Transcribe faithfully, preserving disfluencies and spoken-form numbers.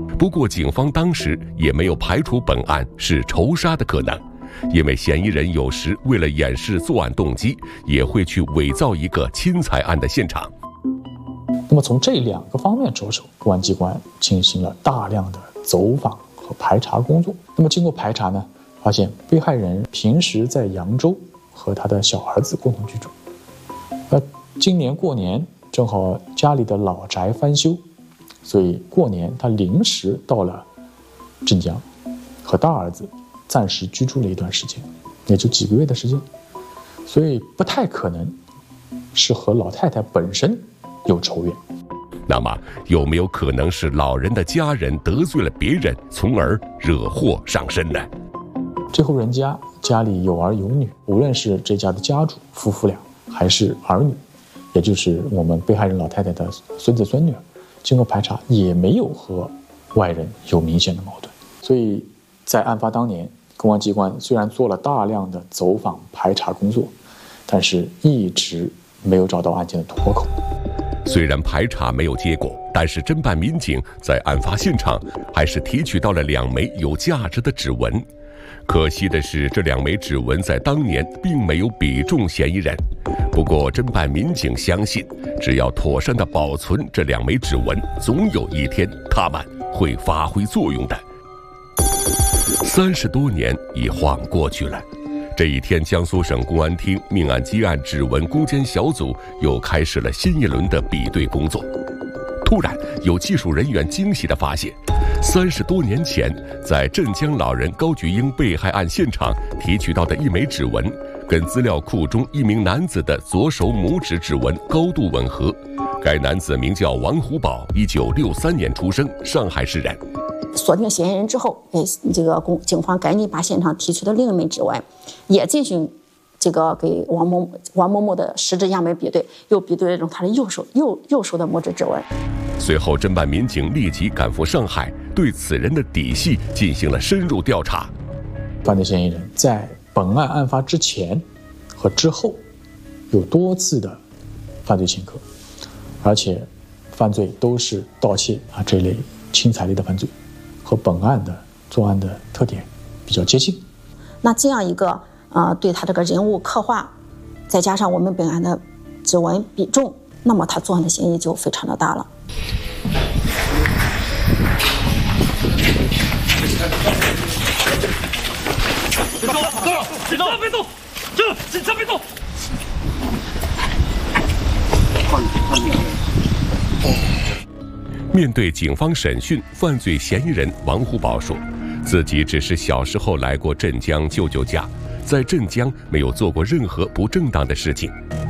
不过，警方当时也没有排除本案是仇杀的可能，因为嫌疑人有时为了掩饰作案动机，也会去伪造一个侵财案的现场。 那么从这两个方面着手，公安机关进行了大量的走访和排查工作。那么经过排查呢，发现被害人平时在扬州和他的小儿子共同居住，那今年过年正好家里的老宅翻修，所以过年他临时到了镇江，和大儿子暂时居住了一段时间，也就几个月的时间，所以不太可能是和老太太本身有仇怨。 那么有没有可能是老人的家人得罪了别人，从而惹祸上身呢？ 这户人家家里有儿有女，无论是这家的家主夫妇俩，还是儿女，也就是我们被害人老太太的孙子孙女，经过排查也没有和外人有明显的矛盾。所以在案发当年，公安机关虽然做了大量的走访排查工作，但是一直没有找到案件的突破口。 虽然排查没有结果，但是侦办民警在案发现场还是提取到了两枚有价值的指纹。可惜的是，这两枚指纹在当年并没有比中嫌疑人。不过侦办民警相信，只要妥善地保存这两枚指纹，总有一天它们会发挥作用的。三十多年已晃过去了，这一天，江苏省公安厅命案积案指纹攻坚小组又开始了新一轮的比对工作。突然，有技术人员惊喜地发现，三十多年前在镇江老人高菊英被害案现场提取到的一枚指纹，跟资料库中一名男子的左手拇指指纹高度吻合。该男子名叫王虎宝，一九六三年出生，上海市人。 锁定嫌疑人之后，给这个公警方赶紧把现场提取的另一枚指纹也进行这个给王某王某某的食指样本比对，又比对了他的右手右右手的拇指指纹。 随后，侦办民警立即赶赴上海，对此人的底细进行了深入调查。 犯罪嫌疑人在本案案发之前和之后有多次的犯罪前科，而且犯罪都是盗窃啊这类轻财类的犯罪，和本案的作案的特点比较接近。 那这样一个呃对他这个人物刻画，再加上我们本案的指纹比重，那么他作案的嫌疑就非常的大了。 别动！别动！别动！这警察别动！ 面对警方审讯，犯罪嫌疑人王虎宝说，自己只是小时候来过镇江舅舅家，在镇江没有做过任何不正当的事情。